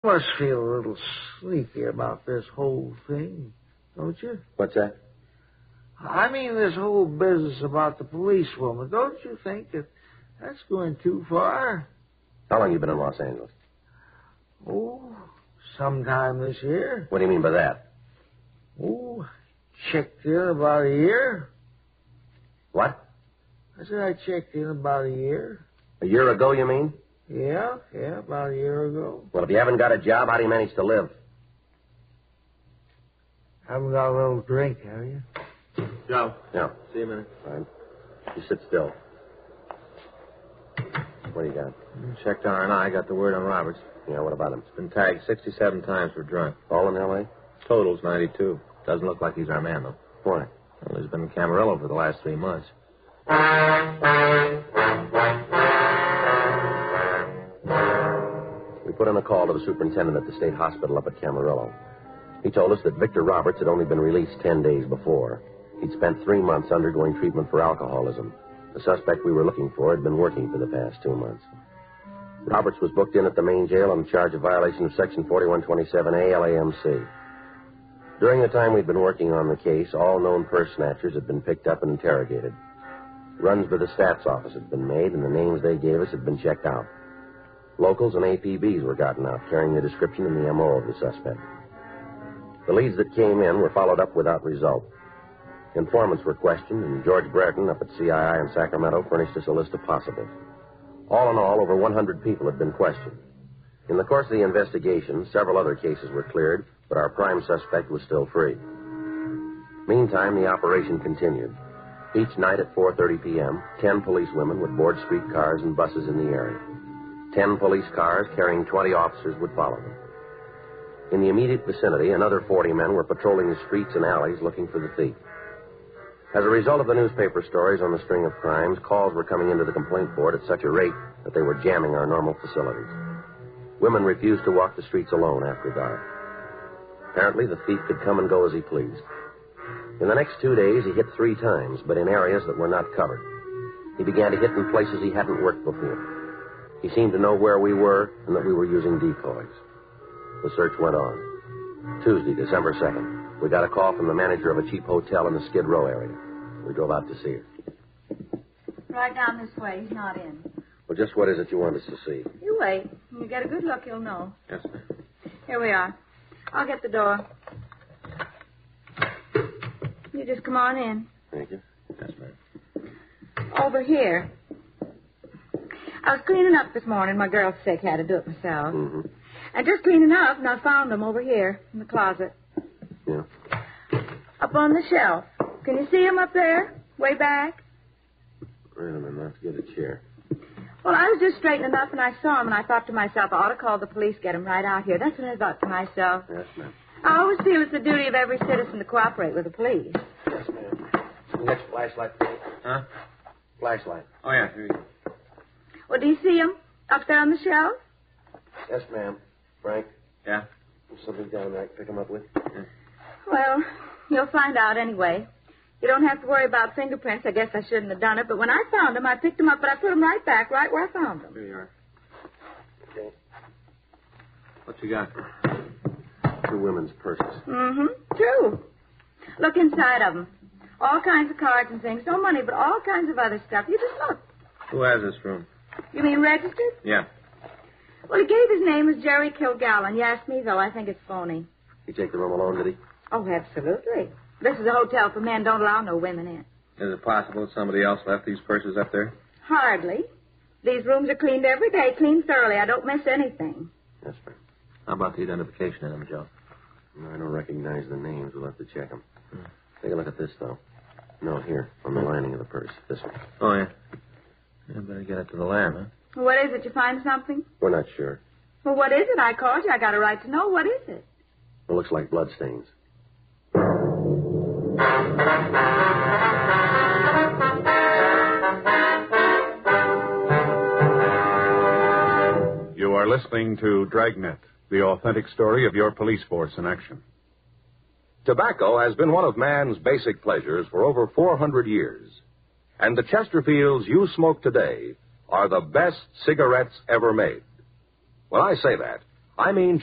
must feel a little sleepy about this whole thing, don't you? What's that? I mean, this whole business about the policewoman. Don't you think that that's going too far? How long you been in Los Angeles? Oh, sometime this year. What do you mean by that? Oh, checked in about a year. What? I said I checked in about a year. A year ago, you mean? Yeah, about a year ago. Well, if you haven't got a job, how do you manage to live? Haven't got a little drink, have you? Joe. Yeah. See you a minute. Fine. You sit still. What do you got? Checked R&I. Got the word on Roberts. Yeah, what about him? He's been tagged 67 times for drunk. All in L.A.? Total's 92. Doesn't look like he's our man, though. Why? Well, he's been in Camarillo for the last 3 months. We put in a call to the superintendent at the state hospital up at Camarillo. He told us that Victor Roberts had only been released 10 days before. He'd spent 3 months undergoing treatment for alcoholism. The suspect we were looking for had been working for the past 2 months. Roberts was booked in at the main jail on charge of violation of Section 4127A LAMC. During the time we'd been working on the case, all known purse snatchers had been picked up and interrogated. Runs by the stats office had been made, and the names they gave us had been checked out. Locals and APBs were gotten out, carrying the description and the MO of the suspect. The leads that came in were followed up without result. Informants were questioned, and George Brereton up at CII in Sacramento furnished us a list of possibles. All in all, over 100 people had been questioned. In the course of the investigation, several other cases were cleared, but our prime suspect was still free. Meantime, the operation continued. Each night at 4:30 p.m., 10 policewomen would board streetcars and buses in the area. 10 police cars carrying 20 officers would follow them. In the immediate vicinity, another 40 men were patrolling the streets and alleys looking for the thief. As a result of the newspaper stories on the string of crimes, calls were coming into the complaint board at such a rate that they were jamming our normal facilities. Women refused to walk the streets alone after dark. Apparently, the thief could come and go as he pleased. In the next 2 days, he hit 3 times, but in areas that were not covered. He began to hit in places he hadn't worked before. He seemed to know where we were and that we were using decoys. The search went on. Tuesday, December 2nd, we got a call from the manager of a cheap hotel in the Skid Row area. We drove out to see her. Right down this way. He's not in. Well, just what is it you want us to see? You wait. When you get a good look, you'll know. Yes, ma'am. Here we are. I'll get the door. You just come on in. Thank you. Yes, ma'am. Over here. I was cleaning up this morning. My girl's sick. Had to do it myself. Mm-hmm. And just cleaning up, and I found them over here in the closet. Yeah. Up on the shelf. Can you see them up there? Way back? Wait a minute. Let's get a chair. Well, I was just straightening up, and I saw them, and I thought to myself, I ought to call the police, get them right out here. That's what I thought to myself. Yes, ma'am. I always feel it's the duty of every citizen to cooperate with the police. Yes, ma'am. Next flashlight, please. Huh? Flashlight. Oh, yeah. Here you go. Well, do you see them up there on the shelf? Yes, ma'am. Frank, Yeah? there's something down there I can pick him up with. Well, you'll find out anyway. You don't have to worry about fingerprints. I guess I shouldn't have done it, but when I found them, I picked them up, but I put them right back, right where I found them. Here you are. Okay. What you got? 2 women's purses. Mm-hmm. True. Look inside of them. All kinds of cards and things. No money, but all kinds of other stuff. You just look. Who has this room? You mean registered? Yeah. Well, he gave his name as Jerry Kilgallen. You asked me, though. I think it's phony. He take the room alone, did he? Oh, absolutely. This is a hotel for men. Don't allow no women in. Is it possible that somebody else left these purses up there? Hardly. These rooms are cleaned every day, cleaned thoroughly. I don't miss anything. Yes, ma'am. How about the identification of them, Joe? No, I don't recognize the names. We'll have to check them. Take a look at this, though. No, here, on the lining of the purse. This one. Oh, yeah. You better get it to the lab, huh? What is it? You find something? We're not sure. Well, what is it? I called you. I got a right to know. What is it? It looks like bloodstains. You are listening to Dragnet, the authentic story of your police force in action. Tobacco has been one of man's basic pleasures for over 400 years. And the Chesterfields you smoke today are the best cigarettes ever made. When I say that, I mean